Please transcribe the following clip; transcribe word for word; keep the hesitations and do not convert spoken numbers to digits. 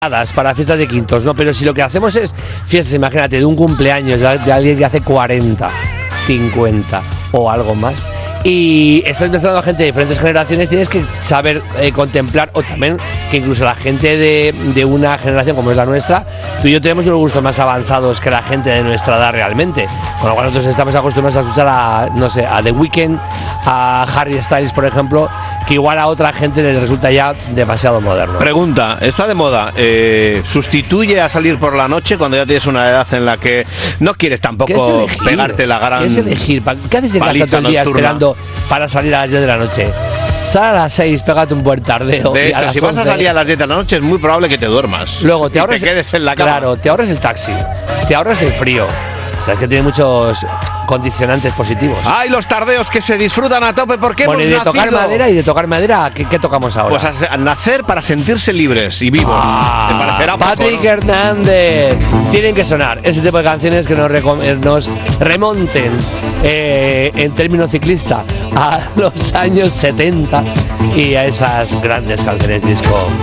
para fiestas de quintos, ¿no? Pero si lo que hacemos es fiestas, imagínate, de un cumpleaños de, de alguien que hace cuarenta, cincuenta o algo más, y estás mezclando a gente de diferentes generaciones, tienes que saber eh, contemplar, o también que incluso la gente de, de una generación como es la nuestra, tú y yo tenemos unos gustos más avanzados que la gente de nuestra edad realmente, con lo cual nosotros estamos acostumbrados a escuchar a, no sé, a The Weeknd, a Harry Styles, por ejemplo, que igual a otra gente les resulta ya demasiado moderno. Pregunta, está de moda, eh, ¿sustituye a salir por la noche cuando ya tienes una edad en la que no quieres tampoco pegarte la gran ¿Qué es elegir? ¿Qué haces en casa todo el día nocturna? esperando para salir a las diez de la noche? Sal a las seis, pégate un buen tardeo. De y a hecho, las si vas a once, salir a las diez de la noche es muy probable que te duermas. luego te y ahorras te quedes en la cama. Claro, te ahorras el taxi, te ahorras el frío. O sea, es que tiene muchos condicionantes positivos. ¡Ay, los tardeos que se disfrutan a tope! ¿Por qué Bueno, y hemos de tocar nacido? madera y de tocar madera, ¿qué, qué tocamos ahora? Pues a, a nacer para sentirse libres y vivos. Ah, Te parecerá poco, Patrick ¿no? Hernández. Tienen que sonar ese tipo de canciones que nos, recom- eh, nos remonten eh, en términos ciclista a los años setenta y a esas grandes canciones disco.